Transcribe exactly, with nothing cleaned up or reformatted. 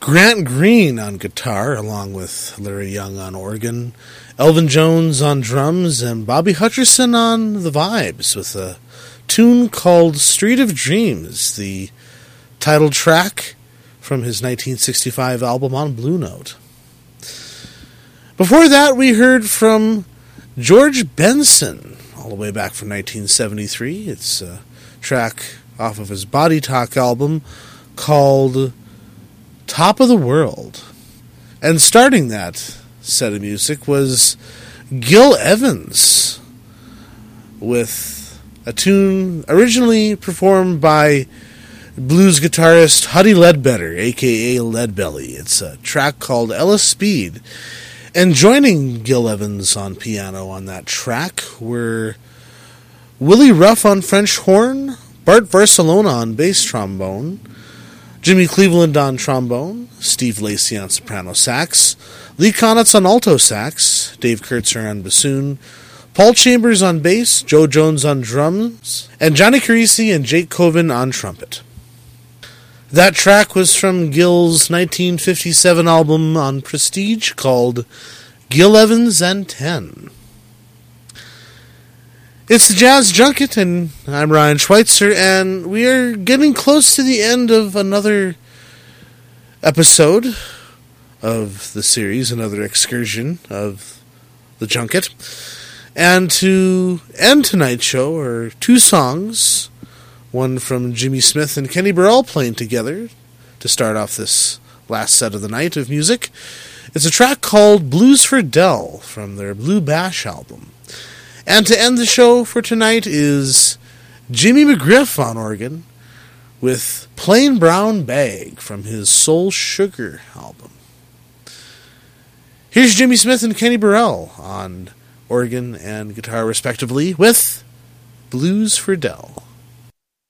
Grant Green on guitar, along with Larry Young on organ, Elvin Jones on drums, and Bobby Hutcherson on the vibes, with a tune called Street of Dreams, the title track from his nineteen sixty-five album on Blue Note. Before that, we heard from George Benson, all the way back from nineteen seventy-three. It's a track off of his Body Talk album called Top of the World. And starting that set of music was Gil Evans with a tune originally performed by blues guitarist Huddie Ledbetter, a k a. Leadbelly. It's a track called Ella Speed. And joining Gil Evans on piano on that track were Willie Ruff on French horn, Bart Barcelona on bass trombone, Jimmy Cleveland on trombone, Steve Lacy on soprano sax, Lee Konitz on alto sax, Dave Kurtzer on bassoon, Paul Chambers on bass, Joe Jones on drums, and Johnny Carisi and Jake Coven on trumpet. That track was from Gil's nineteen fifty-seven album on Prestige called Gil Evans and Ten. It's the Jazz Junket, and I'm Ryan Schweitzer, and we are getting close to the end of another episode of the series, another excursion of the Junket. And to end tonight's show are two songs, one from Jimmy Smith and Kenny Burrell playing together to start off this last set of the night of music. It's a track called Blues for Dell from their Blue Bash album. And to end the show for tonight is Jimmy McGriff on organ with Plain Brown Bag from his Soul Sugar album. Here's Jimmy Smith and Kenny Burrell on organ and guitar respectively with Blues for Dell.